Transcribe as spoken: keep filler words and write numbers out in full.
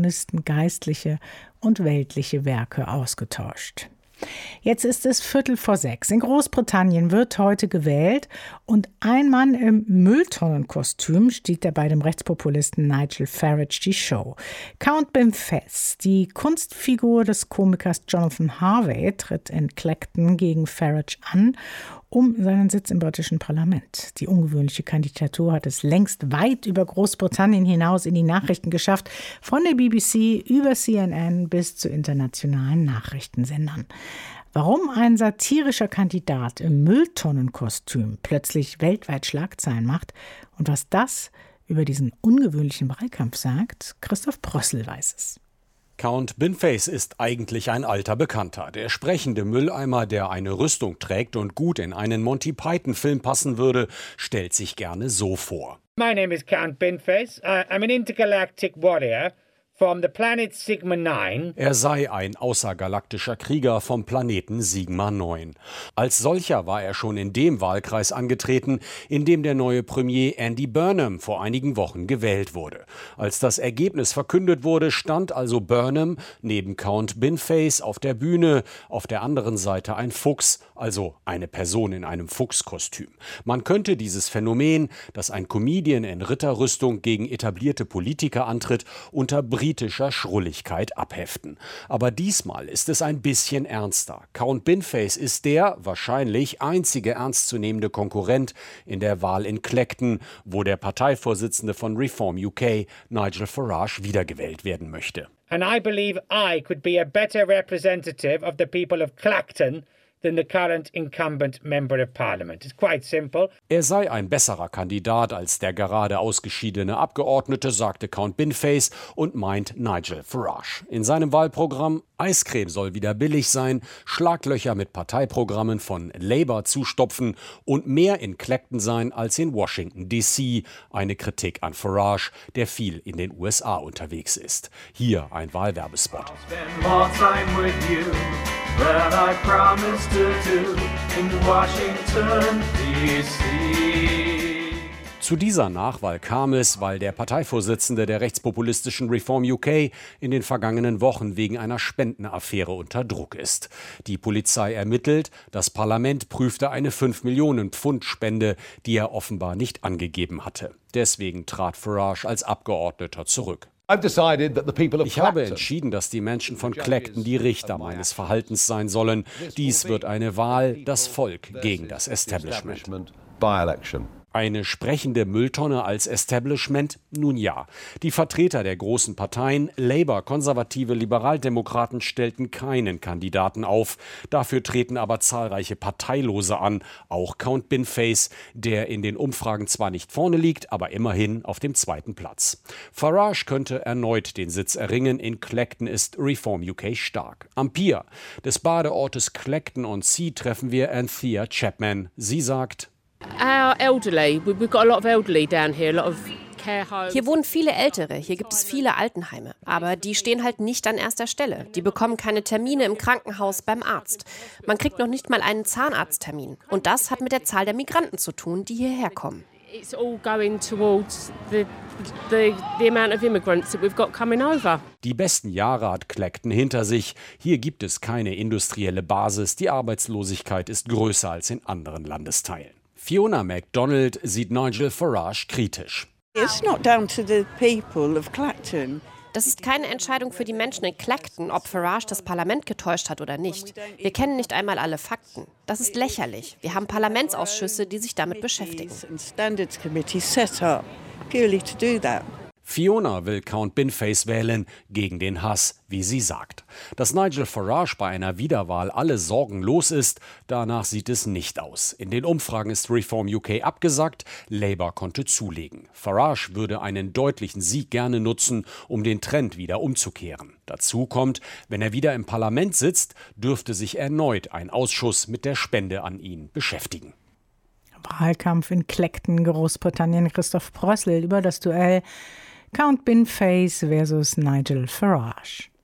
Komponisten geistliche und weltliche Werke ausgetauscht. Jetzt ist es Viertel vor sechs. In Großbritannien wird heute gewählt und ein Mann im Mülltonnenkostüm stiehlt bei dem Rechtspopulisten Nigel Farage die Show. Count Bin Fess, die Kunstfigur des Komikers Jonathan Harvey, tritt in Clacton gegen Farage an, um seinen Sitz im britischen Parlament. Die ungewöhnliche Kandidatur hat es längst weit über Großbritannien hinaus in die Nachrichten geschafft, von der B B C über C N N bis zu internationalen Nachrichtensendern. Warum ein satirischer Kandidat im Mülltonnenkostüm plötzlich weltweit Schlagzeilen macht und was das über diesen ungewöhnlichen Wahlkampf sagt, Christoph Brössel weiß es. Count Bin Fess ist eigentlich ein alter Bekannter. Der sprechende Mülleimer, der eine Rüstung trägt und gut in einen Monty-Python-Film passen würde, stellt sich gerne so vor. My name is Count Bin Fess. Uh, I'm an intergalactic warrior from the planet Sigma neun. Er sei ein außergalaktischer Krieger vom Planeten Sigma neun. Als solcher war er schon in dem Wahlkreis angetreten, in dem der neue Premier Andy Burnham vor einigen Wochen gewählt wurde. Als das Ergebnis verkündet wurde, stand also Burnham neben Count Bin Fess auf der Bühne, auf der anderen Seite ein Fuchs, also eine Person in einem Fuchskostüm. Man könnte dieses Phänomen, dass ein Comedian in Ritterrüstung gegen etablierte Politiker antritt, unter britischer Schrulligkeit abheften. Aber diesmal ist es ein bisschen ernster. Count Bin Fess ist der wahrscheinlich einzige ernstzunehmende Konkurrent in der Wahl in Clacton, wo der Parteivorsitzende von Reform U K, Nigel Farage, wiedergewählt werden möchte. And I believe I could be a better representative of the people of Clacton than the current incumbent member of parliament. It's quite simple. Er sei ein besserer Kandidat als der gerade ausgeschiedene Abgeordnete, sagte Count Bin Fess und meint Nigel Farage. In seinem Wahlprogramm: Eiscreme soll wieder billig sein, Schlaglöcher mit Parteiprogrammen von Labour zustopfen und mehr in Clacton sein als in Washington D C. Eine Kritik an Farage, der viel in den U S A unterwegs ist. Hier ein Wahlwerbespot. That I promised to do in Washington D C. Zu dieser Nachwahl kam es, weil der Parteivorsitzende der rechtspopulistischen Reform U K in den vergangenen Wochen wegen einer Spendenaffäre unter Druck ist. Die Polizei ermittelt, das Parlament prüfte eine fünf Millionen Pfund Spende, die er offenbar nicht angegeben hatte. Deswegen trat Farage als Abgeordneter zurück. Ich habe entschieden, dass die Menschen von Clacton die Richter meines Verhaltens sein sollen. Dies wird eine Wahl, das Volk gegen das Establishment. Eine sprechende Mülltonne als Establishment? Nun ja. Die Vertreter der großen Parteien, Labour, Konservative, Liberaldemokraten, stellten keinen Kandidaten auf. Dafür treten aber zahlreiche Parteilose an, auch Count Bin Fess, der in den Umfragen zwar nicht vorne liegt, aber immerhin auf dem zweiten Platz. Farage könnte erneut den Sitz erringen. In Clacton ist Reform U K stark. Am Pier des Badeortes Clacton-on-Sea treffen wir Anthea Chapman. Sie sagt: Hier wohnen viele Ältere, hier gibt es viele Altenheime. Aber die stehen halt nicht an erster Stelle. Die bekommen keine Termine im Krankenhaus, beim Arzt. Man kriegt noch nicht mal einen Zahnarzttermin. Und das hat mit der Zahl der Migranten zu tun, die hierher kommen. It's all going towards the, the, the amount of immigrants that we've got coming over. Die besten Jahre hat Clacton hinter sich. Hier gibt es keine industrielle Basis. Die Arbeitslosigkeit ist größer als in anderen Landesteilen. Fiona MacDonald sieht Nigel Farage kritisch. It's not down to the people of Clacton. Das ist keine Entscheidung für die Menschen in Clacton, ob Farage das Parlament getäuscht hat oder nicht. Wir kennen nicht einmal alle Fakten. Das ist lächerlich. Wir haben Parlamentsausschüsse, die sich damit beschäftigen. Fiona will Count Bin Fess wählen, gegen den Hass, wie sie sagt. Dass Nigel Farage bei einer Wiederwahl alle Sorgen los ist, danach sieht es nicht aus. In den Umfragen ist Reform U K abgesackt, Labour konnte zulegen. Farage würde einen deutlichen Sieg gerne nutzen, um den Trend wieder umzukehren. Dazu kommt, wenn er wieder im Parlament sitzt, dürfte sich erneut ein Ausschuss mit der Spende an ihn beschäftigen. Wahlkampf in Clacton, Großbritannien. Christoph Brössel über das Duell Count Bin Fess versus Nigel Farage.